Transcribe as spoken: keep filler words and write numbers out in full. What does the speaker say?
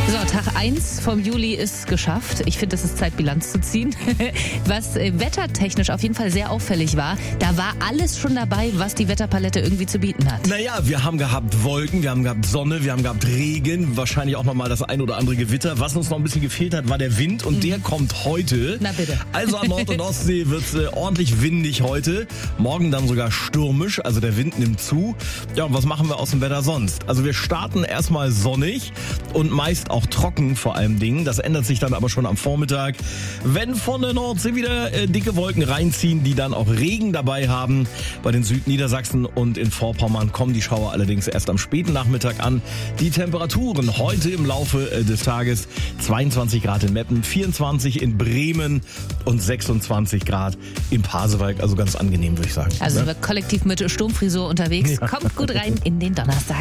So, Tag eins vom Juli ist geschafft. Ich finde, es ist Zeit, Bilanz zu ziehen. Was äh, wettertechnisch auf jeden Fall sehr auffällig war, da war alles schon dabei, was die Wetterpalette irgendwie zu bieten hat. Naja, wir haben gehabt Wolken, wir haben gehabt Sonne, wir haben gehabt Regen, wahrscheinlich auch nochmal das ein oder andere Gewitter. Was uns noch ein bisschen gefehlt hat, war der Wind und mhm. der kommt heute. Na bitte. Also an Nord- und Ostsee wird es äh, ordentlich windig heute. Morgen dann sogar stürmisch, also der Wind nimmt zu. Ja, und was machen wir aus dem Wetter sonst? Also wir starten erstmal sonnig und meist auch trocken vor allem Dingen. Das ändert sich dann aber schon am Vormittag, wenn von der Nordsee wieder äh, dicke Wolken reinziehen, die dann auch Regen dabei haben. Bei den Südniedersachsen und in Vorpommern kommen die Schauer allerdings erst am späten Nachmittag an. Die Temperaturen heute im Laufe äh, des Tages zweiundzwanzig Grad in Meppen, vierundzwanzig in Bremen und sechsundzwanzig Grad in Pasewalk. Also ganz angenehm, würde ich sagen. Also ne? sind wir kollektiv mit Sturmfrisur unterwegs. Ja. Kommt gut rein in den Donnerstag.